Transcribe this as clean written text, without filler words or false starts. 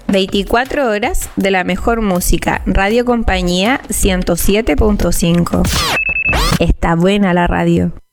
24 horas de la mejor música. Radio Compañía 107.5. Está buena la radio.